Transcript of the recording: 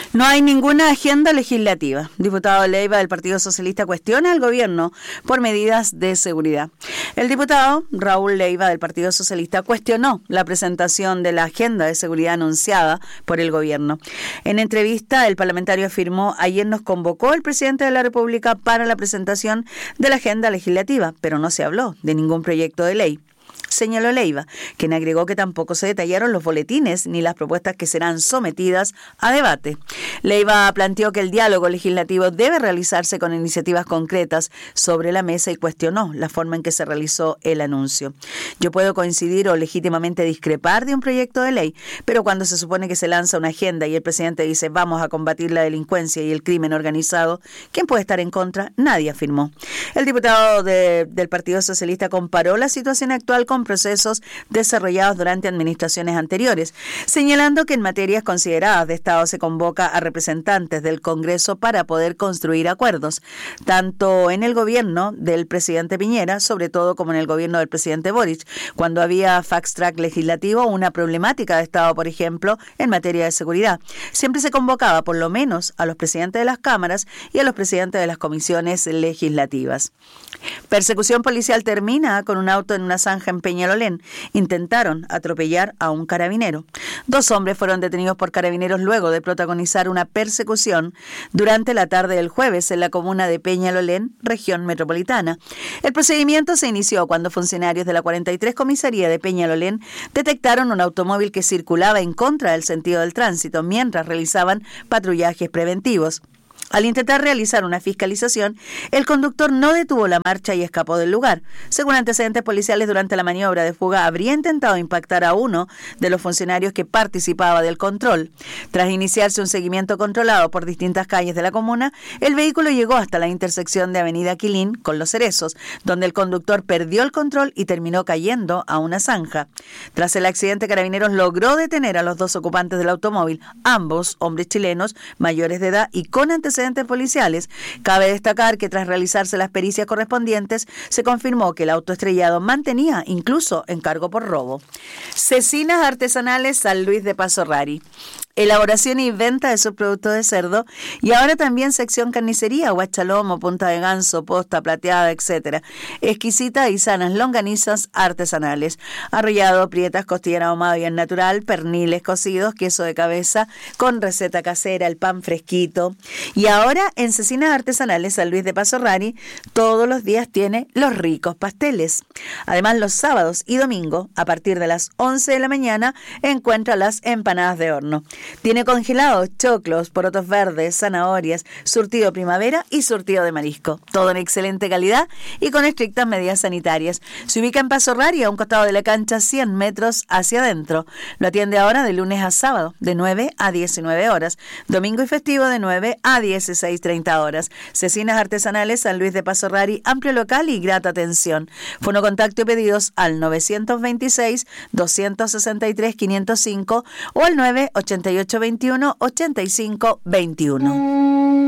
No hay ninguna agenda legislativa. Diputado Leiva del Partido Socialista cuestiona al gobierno por medidas de seguridad. El diputado Raúl Leiva del Partido Socialista cuestionó la presentación de la agenda de seguridad anunciada por el gobierno. En entrevista, el parlamentario afirmó: ayer nos convocó el presidente de la República para la presentación de la agenda legislativa, pero no se habló de ningún proyecto de ley. Señaló Leiva, quien agregó que tampoco se detallaron los boletines ni las propuestas que serán sometidas a debate. Leiva planteó que el diálogo legislativo debe realizarse con iniciativas concretas sobre la mesa y cuestionó la forma en que se realizó el anuncio. Yo puedo coincidir o legítimamente discrepar de un proyecto de ley, pero cuando se supone que se lanza una agenda y el presidente dice vamos a combatir la delincuencia y el crimen organizado, ¿quién puede estar en contra? Nadie, afirmó. El diputado del Partido Socialista comparó la situación actual con procesos desarrollados durante administraciones anteriores, señalando que en materias consideradas de Estado se convoca a representantes del Congreso para poder construir acuerdos, tanto en el gobierno del presidente Piñera, sobre todo como en el gobierno del presidente Boric, cuando había fast track legislativo o una problemática de Estado, por ejemplo, en materia de seguridad. Siempre se convocaba por lo menos a los presidentes de las cámaras y a los presidentes de las comisiones legislativas. Persecución policial termina con un auto en una zanja en Peñalolén. Intentaron atropellar a un carabinero. 2 hombres fueron detenidos por carabineros luego de protagonizar una persecución durante la tarde del jueves en la comuna de Peñalolén, región metropolitana. El procedimiento se inició cuando funcionarios de la 43 Comisaría de Peñalolén detectaron un automóvil que circulaba en contra del sentido del tránsito mientras realizaban patrullajes preventivos. Al intentar realizar una fiscalización, el conductor no detuvo la marcha y escapó del lugar. Según antecedentes policiales, durante la maniobra de fuga habría intentado impactar a uno de los funcionarios que participaba del control. Tras iniciarse un seguimiento controlado por distintas calles de la comuna, el vehículo llegó hasta la intersección de Avenida Quilín con Los Cerezos, donde el conductor perdió el control y terminó cayendo a una zanja. Tras el accidente, Carabineros logró detener a los 2 ocupantes del automóvil, ambos hombres chilenos, mayores de edad y con antecedentes policiales. Cabe destacar que tras realizarse las pericias correspondientes, se confirmó que el auto estrellado mantenía incluso encargo por robo. Cecinas Artesanales San Luis de Pasorrari. Elaboración y venta de subproductos de cerdo y ahora también sección carnicería, guachalomo, punta de ganso, posta, plateada, etc. Exquisitas y sanas longanizas artesanales, arrollado, prietas, costillera ahumado y en natural, perniles cocidos, queso de cabeza con receta casera, el pan fresquito. Y ahora en Cecinas Artesanales San Luis de Pasorrari todos los días tiene los ricos pasteles. Además, los sábados y domingos a partir de las 11 de la mañana encuentra las empanadas de horno. Tiene congelados, choclos, porotos verdes, zanahorias, surtido primavera y surtido de marisco. Todo en excelente calidad y con estrictas medidas sanitarias. Se ubica en Pasorrari, a un costado de la cancha, 100 metros hacia adentro. Lo atiende ahora de lunes a sábado, de 9 a 19 horas. Domingo y festivo de 9 a 16:30 horas. Cecinas Artesanales San Luis de Pasorrari, amplio local y grata atención. Fono contacto y pedidos al 926-263-505 o al 988-21-85-21.